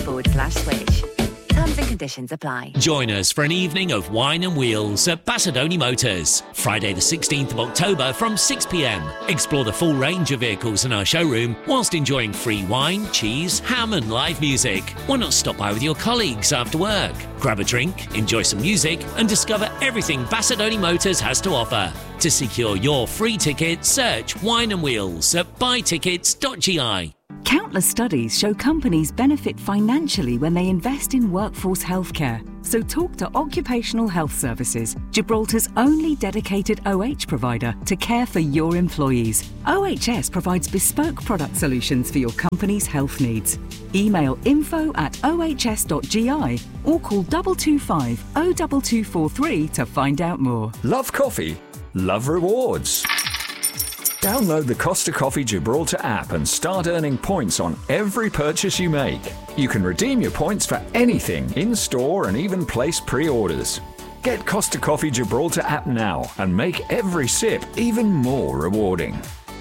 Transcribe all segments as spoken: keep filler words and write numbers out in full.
forward slash switch. Terms and conditions apply. Join us for an evening of wine and wheels at Basildoni Motors. Friday the sixteenth of October from six p m. Explore the full range of vehicles in our showroom whilst enjoying free wine, cheese, ham and live music. Why not stop by with your colleagues after work? Grab a drink, enjoy some music and discover everything Basildoni Motors has to offer. To secure your free ticket, search Wine and Wheels at buy tickets dot g i. Countless studies show companies benefit financially when they invest in workforce healthcare. So talk to Occupational Health Services, Gibraltar's only dedicated O H provider to care for your employees. O H S provides bespoke product solutions for your company's health needs. Email info at o h s dot g i or call two two five, oh two two four three to find out more. Love coffee? Love rewards? Download the Costa Coffee Gibraltar app and start earning points on every purchase you make. You can redeem your points for anything in-store and even place pre-orders. Get Costa Coffee Gibraltar app now and make every sip even more rewarding.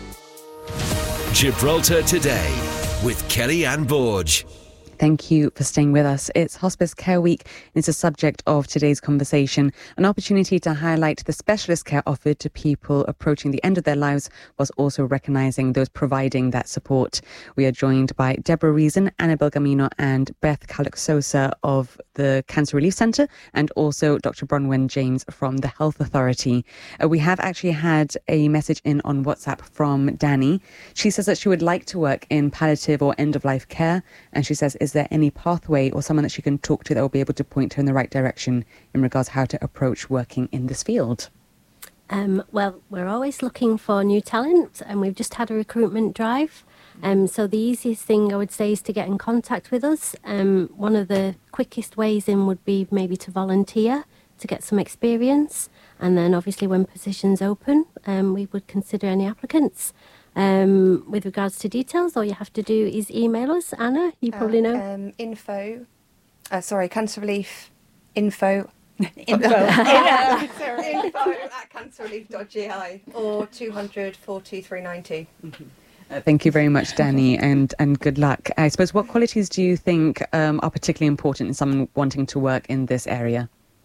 Gibraltar Today with Kelly-Anne Borge. Thank you for staying with us. It's Hospice Care Week. It's the subject of today's conversation, an opportunity to highlight the specialist care offered to people approaching the end of their lives, whilst also recognising those providing that support. We are joined by Deborah Reason, Annabel Gamino and Beth Calix-Sosa of the Cancer Relief Centre, and also Doctor Bronwyn James from the Health Authority. Uh, we have actually had a message in on WhatsApp from Danny. She says that she would like to work in palliative or end-of-life care, and she says, is there any pathway or someone that she can talk to that will be able to point her in the right direction in regards how to approach working in this field? Um, well, we're always looking for new talent, and we've just had a recruitment drive. Um, so the easiest thing I would say is to get in contact with us. Um, one of the quickest ways in would be maybe to volunteer to get some experience. And then obviously when positions open, um, we would consider any applicants. Um, with regards to details, all you have to do is email us. Anna, you probably know. Um, info, uh, sorry, Cancer Relief info. Info. yeah, sorry, info at cancer relief dot g i or two hundred, four two three ninety. Mm-hmm. Uh, thank you very much, Danny, and, and good luck. I suppose, what qualities do you think um, are particularly important in someone wanting to work in this area?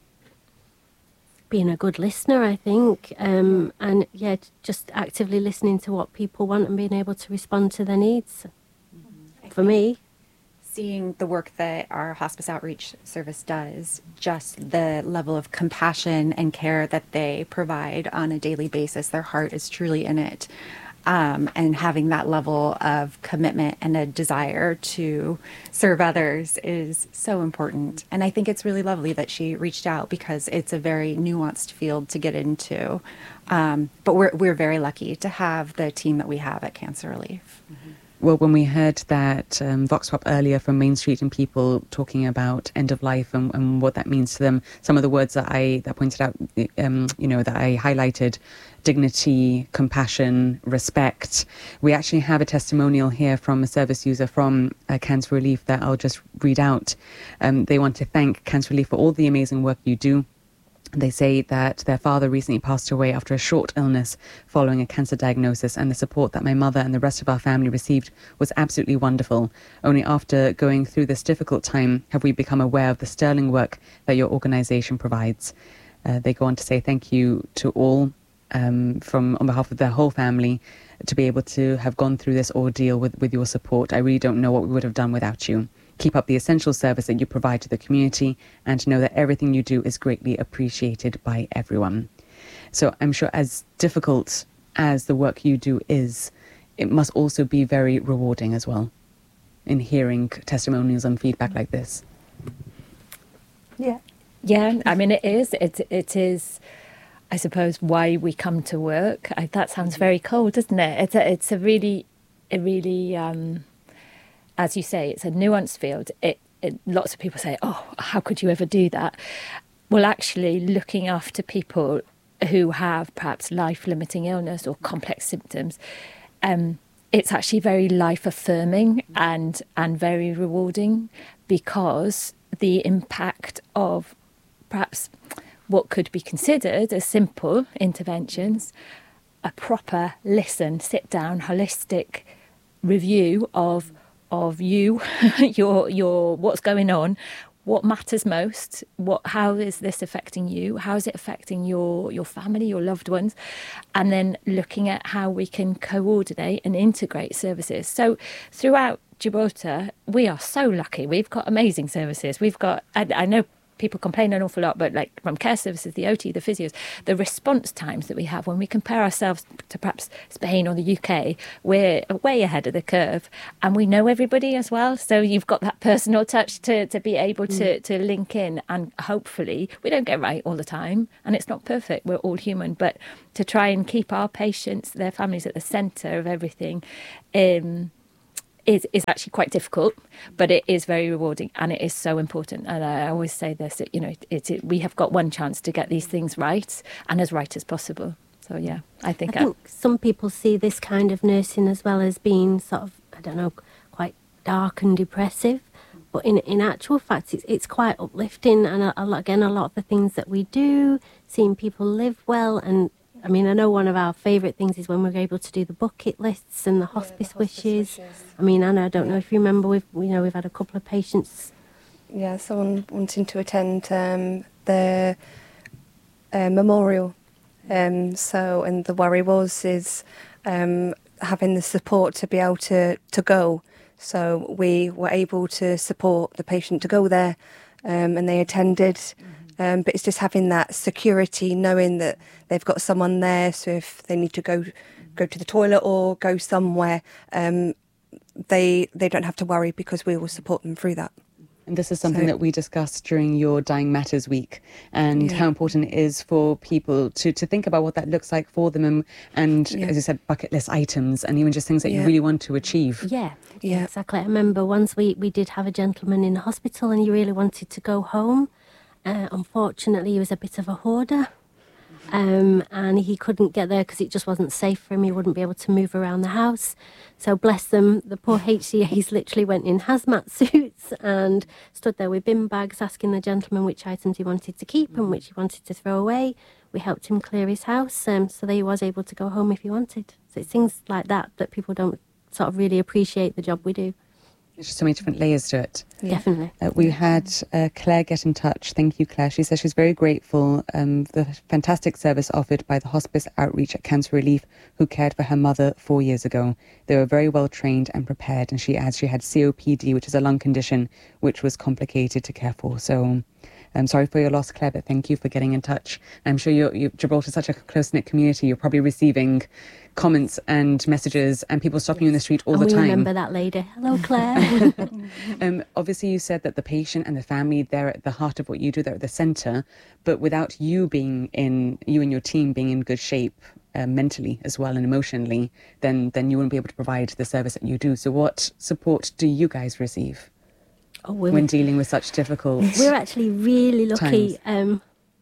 Being a good listener, I think, um, and yeah, just actively listening to what people want and being able to respond to their needs. Mm-hmm. For me, seeing the work that our hospice outreach service does, just the level of compassion and care that they provide on a daily basis, their heart is truly in it. Um, and having that level of commitment and a desire to serve others is so important. And I think it's really lovely that she reached out, because it's a very nuanced field to get into. Um, but we're we're very lucky to have the team that we have at Cancer Relief. Mm-hmm. Well, when we heard that um, Vox Pop earlier from Main Street and people talking about end of life and, and what that means to them, some of the words that I that pointed out, um, you know, that I highlighted: dignity, compassion, respect. We actually have a testimonial here from a service user from uh, Cancer Relief that I'll just read out. Um, they want to thank Cancer Relief for all the amazing work you do. They say that their father recently passed away after a short illness following a cancer diagnosis, and the support that my mother and the rest of our family received was absolutely wonderful. Only after going through this difficult time have we become aware of the sterling work that your organisation provides. Uh, they go on to say thank you to all um, from on behalf of their whole family to be able to have gone through this ordeal with, with your support. I really don't know what we would have done without you. Keep up the essential service that you provide to the community, and to know that everything you do is greatly appreciated by everyone. So I'm sure, as difficult as the work you do is, it must also be very rewarding as well, in hearing testimonials and feedback like this. Yeah. Yeah, I mean, it is. It, it is, I suppose, why we come to work. I, that sounds very cold, doesn't it? It's a, it's a really, a really... Um, as you say, it's a nuanced field. It, it, lots of people say, oh, how could you ever do that? Well, actually, looking after people who have perhaps life-limiting illness or complex symptoms, um, it's actually very life-affirming and, and very rewarding, because the impact of perhaps what could be considered as simple interventions, a proper listen, sit-down, holistic review of of you, your your what's going on, what matters most, what how is this affecting you, how is it affecting your your family, your loved ones, and then looking at how we can coordinate and integrate services. So throughout Gibraltar, we are so lucky. We've got amazing services. We've got, I, I know people complain an awful lot, but like from care services, the O T, the physios, the response times that we have when we compare ourselves to perhaps Spain or the U K, we're way ahead of the curve, and we know everybody as well. So you've got that personal touch to, to be able to, mm. to link in, and hopefully we don't get right all the time, and it's not perfect. We're all human, but to try and keep our patients, their families at the centre of everything, um, is is actually quite difficult, but it is very rewarding, and it is so important. And I always say this, that, you know, it, it, we have got one chance to get these things right, and as right as possible. So yeah, I think I think I, some people see this kind of nursing as well as being sort of, I don't know, quite dark and depressive, but in in actual fact, it's it's quite uplifting. And a, a lot, again, a lot of the things that we do, seeing people live well, and I mean, I know one of our favourite things is when we're able to do the bucket lists and the hospice, yeah, the hospice wishes. wishes. I mean, Anna, I don't yeah. know if you remember, we've you know we've had a couple of patients. Yeah, someone wanting to attend um, the uh, memorial. Um, so, and the worry was is um, having the support to be able to, to go. So we were able to support the patient to go there, um, and they attended. Mm-hmm. Um, but it's just having that security, knowing that they've got someone there. So if they need to go go to the toilet or go somewhere, um, they they don't have to worry, because we will support them through that. And this is something so, that we discussed during your Dying Matters week, and yeah. how important it is for people to, to think about what that looks like for them, and, and yeah. as you said, bucket list items, and even just things that yeah. you really want to achieve. Yeah, yeah, exactly. I remember once we, we did have a gentleman in the hospital, and he really wanted to go home. Uh, unfortunately, he was a bit of a hoarder, um, and he couldn't get there because it just wasn't safe for him. He wouldn't be able to move around the house. So bless them, the poor H C As literally went in hazmat suits and stood there with bin bags, asking the gentleman which items he wanted to keep and which he wanted to throw away. We helped him clear his house, um, so that he was able to go home if he wanted. So it's things like that that people don't sort of really appreciate the job we do. There's just so many different layers to it. Yeah. Definitely. Uh, we had uh, Claire get in touch. Thank you, Claire. She says she's very grateful um, for the fantastic service offered by the hospice outreach at Cancer Relief, who cared for her mother four years ago. They were very well trained and prepared, and she adds she had C O P D, which is a lung condition, which was complicated to care for. So I'm sorry for your loss, Claire, but thank you for getting in touch. I'm sure you're, you, Gibraltar is such a close-knit community. You're probably receiving comments and messages and people stopping you in the street all and the we time. Remember that lady. Hello, Claire. um, obviously, you said that the patient and the family, they're at the heart of what you do. They're at the centre. But without you being in, you and your team being in good shape uh, mentally as well and emotionally, then then you wouldn't be able to provide the service that you do. So what support do you guys receive? Oh, when dealing with such difficult We're actually really lucky. Um,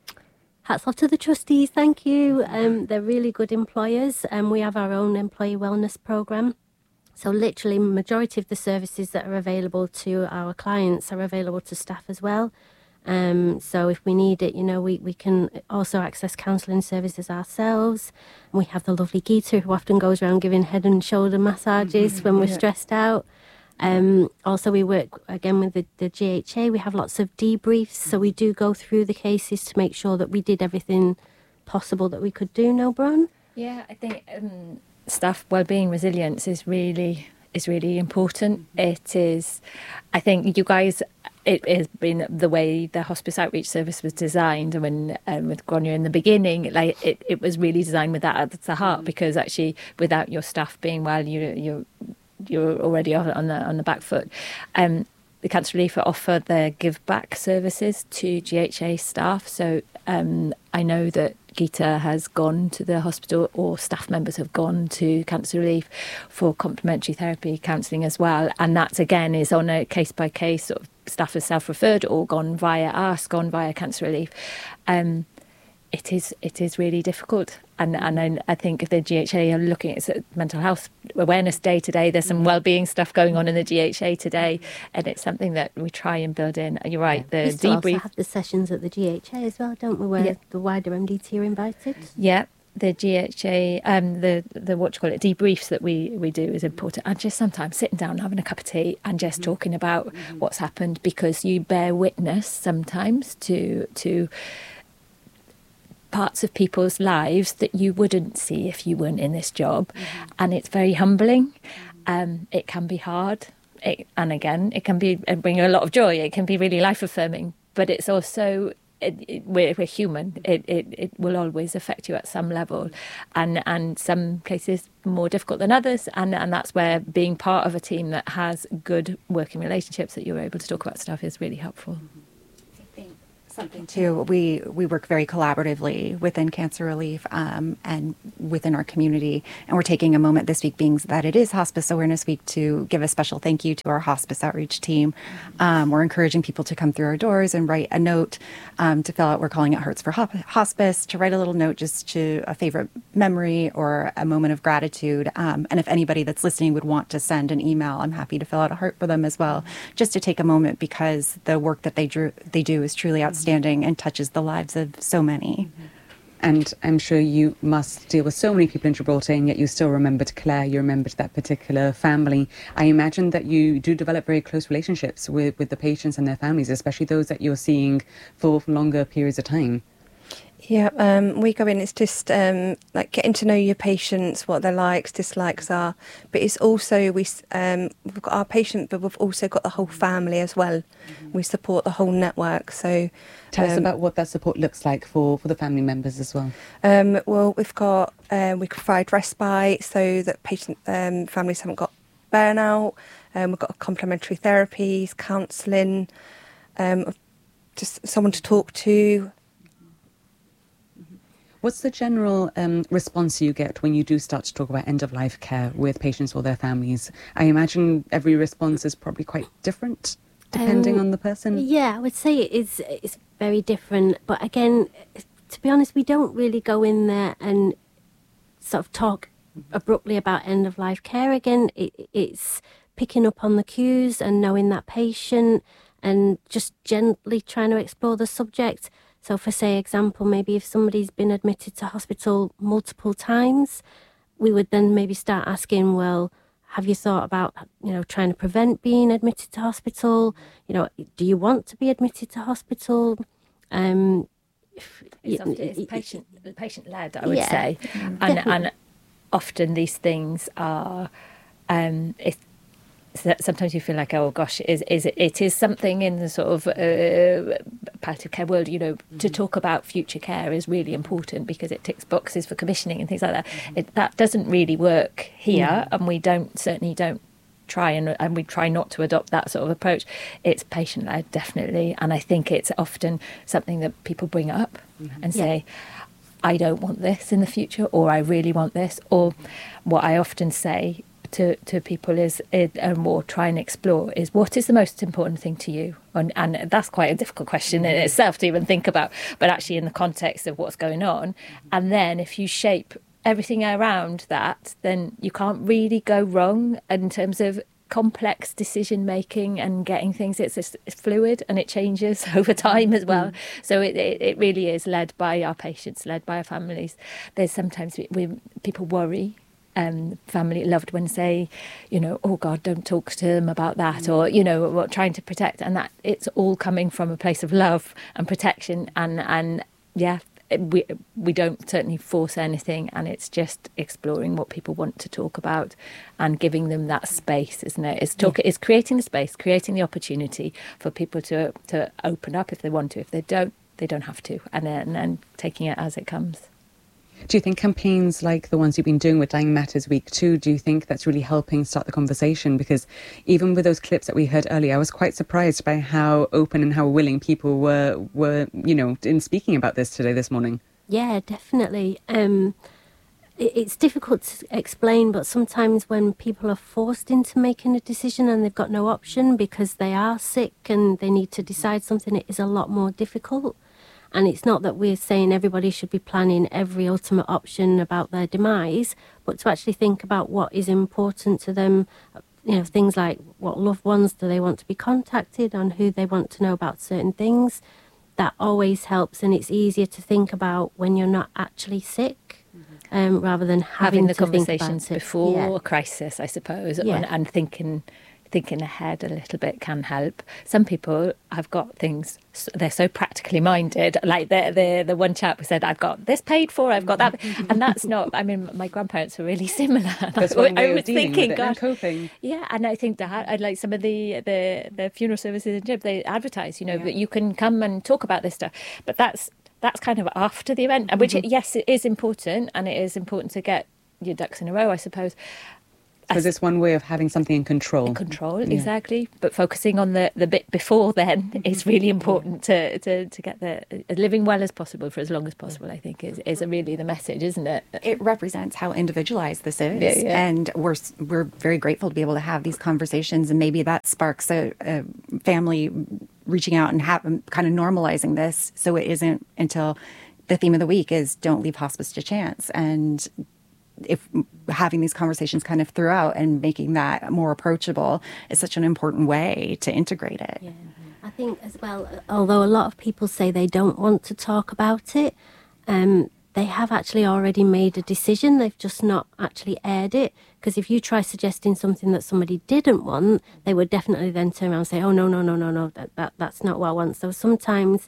hats off to the trustees, thank you. Um, they're really good employers, and we have our own employee wellness programme. So literally majority of the services that are available to our clients are available to staff as well. Um, so if we need it, you know, we, we can also access counselling services ourselves. And we have the lovely Geeta, who often goes around giving head and shoulder massages mm-hmm. when we're yeah. stressed out. Um, also, we work again with the, the G H A. We have lots of debriefs, so we do go through the cases to make sure that we did everything possible that we could do. No, Bron? Yeah, I think um, staff wellbeing resilience is really is really important. It is, I think you guys. It has been the way the hospice outreach service was designed, and when um, with Grania in the beginning, like it, it was really designed with that at the heart. Because actually, without your staff being well, you you. you're already on the on the back foot. Um, the Cancer Relief offer their give back services to G H A staff. So um, I know that Geeta has gone to the hospital, or staff members have gone to Cancer Relief for complementary therapy counselling as well. And that again is on a case by case, sort of staff is self referred or gone via us, gone via Cancer Relief. Um, It is it is really difficult, and and I think if the G H A are looking at Mental Health Awareness Day today, there's some wellbeing stuff going on in the G H A today, and it's something that we try and build in. You're right, the we still debrief. Also have the sessions at the G H A as well, don't we? Where yeah. the wider M D T are invited. Yeah. the G H A, um, the the what do you call it, debriefs that we we do is important. And just sometimes sitting down, having a cup of tea, and just mm-hmm. talking about mm-hmm. what's happened, because you bear witness sometimes to to parts of people's lives that you wouldn't see if you weren't in this job, mm-hmm. and it's very humbling. Mm-hmm. Um, it can be hard, it, and again, it can be bring a lot of joy. It can be really life affirming, but it's also It, it, we're, we're human. It, it it will always affect you at some level, and and some cases more difficult than others, and and that's where being part of a team that has good working relationships, that you're able to talk about stuff, is really helpful. Something too, we we work very collaboratively within Cancer Relief um, and within our community, and we're taking a moment this week, being that it is Hospice Awareness Week, to give a special thank you to our hospice outreach team. Um, we're encouraging people to come through our doors and write a note um, to fill out. We're calling it Hearts for Hospice, to write a little note just to a favorite memory or a moment of gratitude. Um, and if anybody that's listening would want to send an email, I'm happy to fill out a heart for them as well, just to take a moment, because the work that they drew, they do is truly outstanding. Standing and touches the lives of so many. And I'm sure you must deal with so many people in Gibraltar, and yet you still remembered Claire, you remembered that particular family. I imagine that you do develop very close relationships with, with the patients and their families, especially those that you're seeing for longer periods of time. Yeah, um, we go in, it's just um, like getting to know your patients, what their likes, dislikes are. But it's also, we, um, we've got our patient, but we've also got the whole family as well. Mm-hmm. We support the whole network. So Tell um, us about what that support looks like for, for the family members as well. Um, well, we've got, um, we provide respite so that patient um, families haven't got burnout. Um, we've got complementary therapies, counselling, um, just someone to talk to. What's the general um, response you get when you do start to talk about end-of-life care with patients or their families? I imagine every response is probably quite different, depending um, on the person. Yeah, I would say it is, it's very different. But again, to be honest, we don't really go in there and sort of talk abruptly about end-of-life care. Again, it, it's picking up on the cues and knowing that patient and just gently trying to explore the subject. So for, say, example, maybe if somebody's been admitted to hospital multiple times, we would then maybe start asking, well, have you thought about, you know, trying to prevent being admitted to hospital? You know, do you want to be admitted to hospital? Um, if, it's, often, it's patient, patient-led, I would yeah, say. And, and often these things are... Um, if, sometimes you feel like, oh gosh, is is it, it is something in the sort of uh, palliative care world, you know, mm-hmm. to talk about future care is really important because it ticks boxes for commissioning and things like that. Mm-hmm. It, that doesn't really work here, mm-hmm. and we don't certainly don't try and and we try not to adopt that sort of approach. It's patient led, definitely, and I think it's often something that people bring up mm-hmm. and say, yeah. I don't want this in the future, or I really want this, or what I often say to, to people is, and or try and explore, is what is the most important thing to you? And, and that's quite a difficult question in itself to even think about, but actually in the context of what's going on. And then if you shape everything around that, then you can't really go wrong in terms of complex decision making and getting things. It's, it's fluid and it changes over time as well. Mm. So it, it, it really is led by our patients, led by our families. There's sometimes we, we people worry. Um, family, loved ones say, you know, oh God, don't talk to them about that, or, you know, what, trying to protect, and that it's all coming from a place of love and protection, and and yeah, we we don't certainly force anything, and it's just exploring what people want to talk about and giving them that space, isn't it? It's talk, it's creating the space, creating the opportunity for people to to open up if they want to. If they don't, they don't have to, and then and taking it as it comes. Do you think campaigns like the ones you've been doing with Dying Matters Week too, do you think that's really helping start the conversation? Because even with those clips that we heard earlier, I was quite surprised by how open and how willing people were, were you know, in speaking about this today, this morning. Yeah, definitely. Um, it, it's difficult to explain, but sometimes when people are forced into making a decision and they've got no option because they are sick and they need to decide something, it is a lot more difficult. And it's not that we're saying everybody should be planning every ultimate option about their demise, but to actually think about what is important to them, you know, things like what loved ones do they want to be contacted on, who they want to know about certain things. That always helps, and it's easier to think about when you're not actually sick. Mm-hmm. um, rather than having, having the to think conversations about it. before Yeah. a crisis, I suppose, Yeah. and, and thinking thinking ahead a little bit can help. Some people have got things, they're so practically minded, like the the, the one chap who said, I've got this paid for, I've got that, and that's not, I mean, my grandparents were really similar. That's one way I of was dealing thinking, with it and gosh, coping. yeah, and I think that, I'd like some of the, the, the funeral services in Jib, they advertise, you know, Yeah. that you can come and talk about this stuff, but that's that's kind of after the event, which, Mm-hmm. yes, it is important, and it is important to get your ducks in a row, I suppose. Because it's one way of having something in control. Control, Yeah. exactly. But focusing on the, the bit before then is really important to, to, to get the living well as possible for as long as possible, I think, is, is really the message, isn't it? It represents how individualized this is. Yeah, yeah. And we're we're very grateful to be able to have these conversations, and maybe that sparks a, a family reaching out and have, kind of normalizing this, so it isn't until the theme of the week is don't leave hospice to chance. And if having these conversations kind of throughout and making that more approachable is such an important way to integrate it. Yeah. I think as well, although a lot of people say they don't want to talk about it, um, they have actually already made a decision. They've just not actually aired it. Because if you try suggesting something that somebody didn't want, they would definitely then turn around and say, oh, no, no, no, no, no, that, that that's not what I want. So sometimes,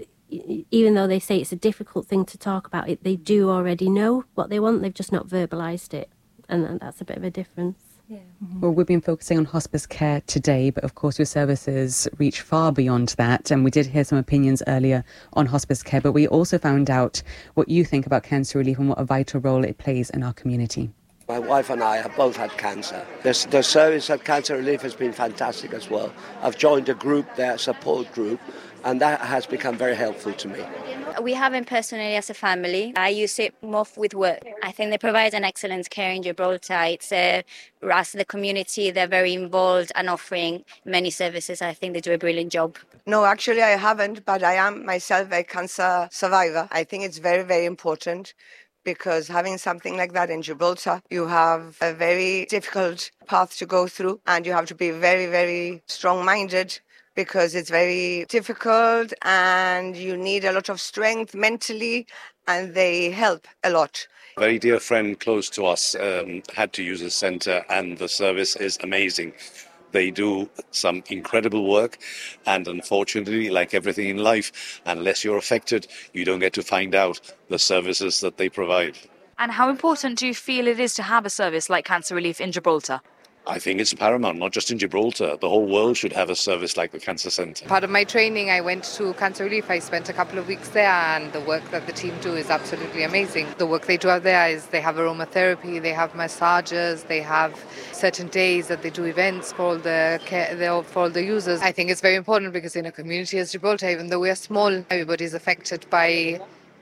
even though they say it's a difficult thing to talk about, it they do already know what they want. They've just not verbalised it. And that's a bit of a difference. Yeah. Well, we've been focusing on hospice care today, but of course your services reach far beyond that. And we did hear some opinions earlier on hospice care, but we also found out what you think about cancer relief and what a vital role it plays in our community. My wife and I have both had cancer. The, the service at Cancer Relief has been fantastic as well. I've joined a group there, a support group, and that has become very helpful to me. We haven't personally as a family. I use it more with work. I think they provide an excellent care in Gibraltar. It's uh, as the community, they're very involved and offering many services. I think they do a brilliant job. No, actually I haven't, but I am myself a cancer survivor. I think it's very, very important, because having something like that in Gibraltar, you have a very difficult path to go through, and you have to be very, very strong-minded, because it's very difficult and you need a lot of strength mentally, and they help a lot. A very dear friend close to us um, had to use a centre, and the service is amazing. They do some incredible work, and unfortunately, like everything in life, unless you're affected, you don't get to find out the services that they provide. And how important do you feel it is to have a service like Cancer Relief in Gibraltar? I think it's paramount, not just in Gibraltar. The whole world should have a service like the Cancer Centre. Part of my training, I went to Cancer Relief. I spent a couple of weeks there, and the work that the team do is absolutely amazing. The work they do out there is they have aromatherapy, they have massages, they have certain days that they do events for all the care, for all the users. I think it's very important, because in a community as Gibraltar, even though we are small, everybody is affected by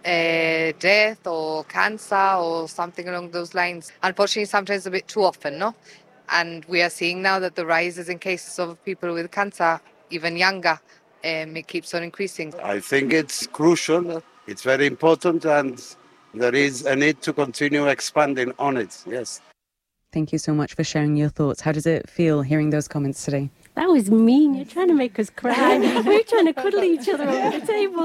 uh, death or cancer or something along those lines. Unfortunately, sometimes a bit too often, no? And we are seeing now that the rises in cases of people with cancer, even younger, um, it keeps on increasing. I think it's crucial, it's very important, and there is a need to continue expanding on it, yes. Thank you so much for sharing your thoughts. How does it feel hearing those comments today? That was mean. You're trying to make us cry. We're trying to cuddle each other over the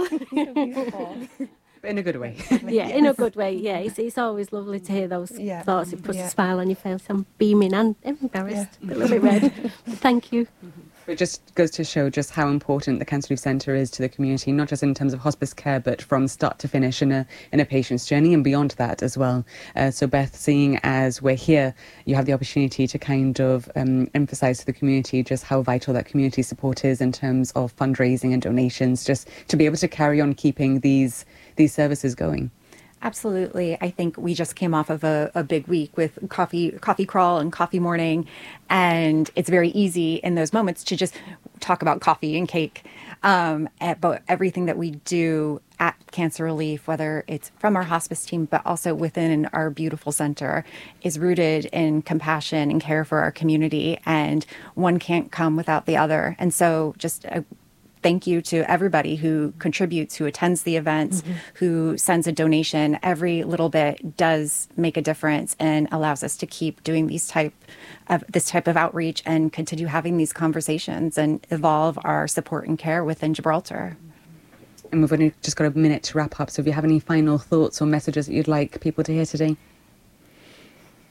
table. In a good way. Yeah, in a good way. Yeah, it's, it's always lovely to hear those Yeah. thoughts. It puts Yeah. a smile on your face. I'm beaming and embarrassed, Yeah. a little bit red. But thank you. It just goes to show just how important the Cancer Relief Centre is to the community, not just in terms of hospice care, but from start to finish in a in a patient's journey and beyond that as well. Uh, so, Beth, seeing as we're here, you have the opportunity to kind of um, emphasise to the community just how vital that community support is in terms of fundraising and donations, just to be able to carry on keeping these these services going. Absolutely. I think we just came off of a, a big week with coffee, coffee crawl and coffee morning. And it's very easy in those moments to just talk about coffee and cake. Um, but everything that we do at Cancer Relief, whether it's from our hospice team, but also within our beautiful center, is rooted in compassion and care for our community. And one can't come without the other. And so just a thank you to everybody who contributes, who attends the events, mm-hmm. who sends a donation. Every little bit does make a difference and allows us to keep doing these type of this type of outreach and continue having these conversations and evolve our support and care within Gibraltar. And we've only just got a minute to wrap up. So if you have any final thoughts or messages that you'd like people to hear today?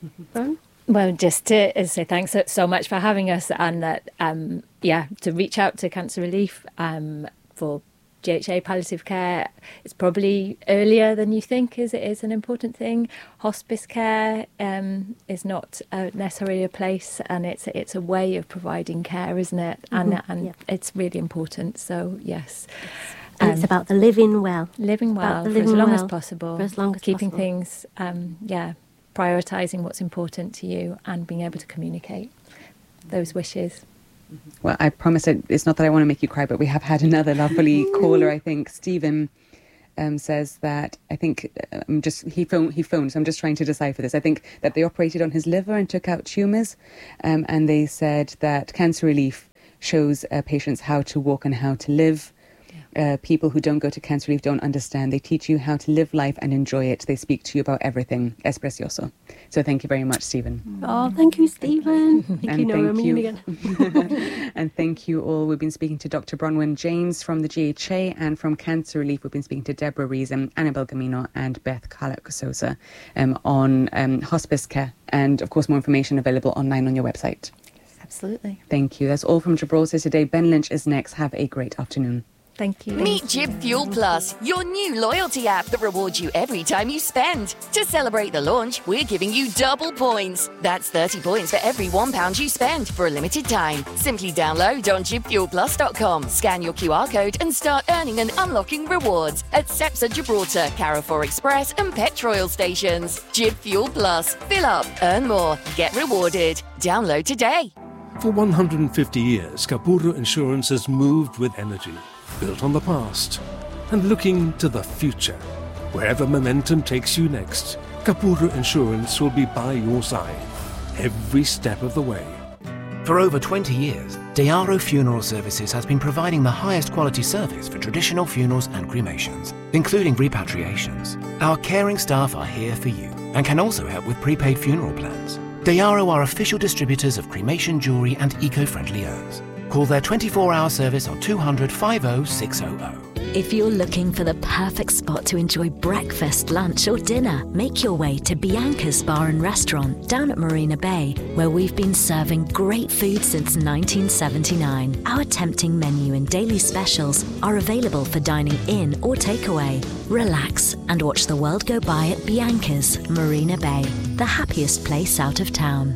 Well, just to say thanks so, so much for having us, and that, um, yeah, to reach out to Cancer Relief um, for G H A palliative care. It's probably earlier than you think is it is an important thing. Hospice care um, is not uh, necessarily a place, and it's it's a way of providing care, isn't it? And Mm-hmm. and yeah. it's really important. So yes. And it's about the living well. Living well About the for living as long well as possible. For as long as Keeping possible. things, um, yeah, prioritising what's important to you and being able to communicate those wishes. Well, I promise it, it's not that I want to make you cry, but we have had another lovely caller, I think. Stephen um, says that, I think, um, just he phoned, he phoned, so I'm just trying to decipher this. I think that they operated on his liver and took out tumours, um, and they said that Cancer Relief shows uh, patients how to walk and how to live. Uh, people who don't go to Cancer Relief don't understand. They teach you how to live life and enjoy it. They speak to you about everything. Es precioso. So thank you very much, Stephen. Oh, thank you, Stephen. Thank And you, Nora thank Mean you. again. And thank you all. We've been speaking to Doctor Bronwyn James from the G H A, and from Cancer Relief we've been speaking to Deborah Rees, Annabelle Gamino and Beth Calacososa um, on um, hospice care. And of course more information available online on your website. Absolutely. Thank you. That's all from Gibraltar today. Ben Lynch is next. Have a great afternoon. Thank you. Meet Jib Fuel Plus, your new loyalty app that rewards you every time you spend. To celebrate the launch, we're giving you double points. That's thirty points for every one pound you spend for a limited time. Simply download on jib fuel plus dot com, scan your Q R code and start earning and unlocking rewards at Cepsa Gibraltar, Carrefour Express and Petroil stations. Jib Fuel Plus. Fill up, earn more, get rewarded. Download today. For one hundred fifty years, Capurro Insurance has moved with energy, built on the past, and looking to the future. Wherever momentum takes you next, Capurro Insurance will be by your side, every step of the way. For over twenty years, Dearo Funeral Services has been providing the highest quality service for traditional funerals and cremations, including repatriations. Our caring staff are here for you and can also help with prepaid funeral plans. Dearo are official distributors of cremation jewellery and eco-friendly urns. Call their twenty-four hour service on two hundred, fifty, six hundred. If you're looking for the perfect spot to enjoy breakfast, lunch or dinner, make your way to Bianca's Bar and Restaurant down at Marina Bay, where we've been serving great food since nineteen seventy-nine. Our tempting menu and daily specials are available for dining in or takeaway. Relax and watch the world go by at Bianca's Marina Bay, the happiest place out of town.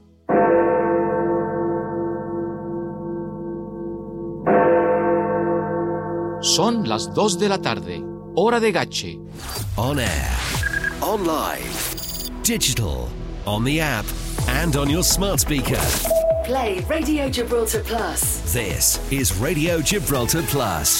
Son las dos de la tarde, hora de Gache. On air, online, digital, on the app, and on your smart speaker. Play Radio Gibraltar Plus. This is Radio Gibraltar Plus.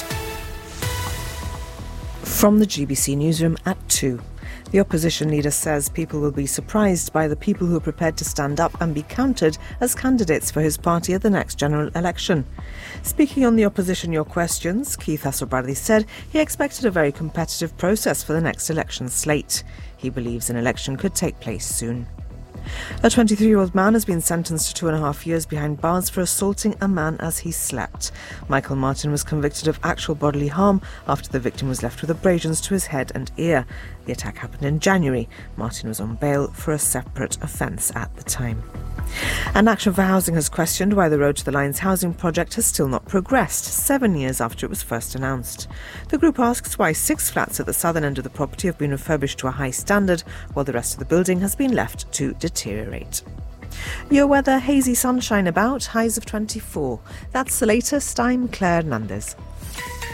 From the G B C newsroom at two. The opposition leader says people will be surprised by the people who are prepared to stand up and be counted as candidates for his party at the next general election. Speaking on the Opposition Your Questions, Keith Asselbardi said he expected a very competitive process for the next election slate. He believes an election could take place soon. A twenty-three-year-old man has been sentenced to two and a half years behind bars for assaulting a man as he slept. Michael Martin was convicted of actual bodily harm after the victim was left with abrasions to his head and ear. The attack happened in January. Martin was on bail for a separate offence at the time. And Action for Housing has questioned why the Road to the Lines housing project has still not progressed, seven years after it was first announced. The group asks why six flats at the southern end of the property have been refurbished to a high standard, while the rest of the building has been left to deteriorate. Your weather, hazy sunshine about, highs of twenty-four. That's the latest. I'm Claire Hernandez.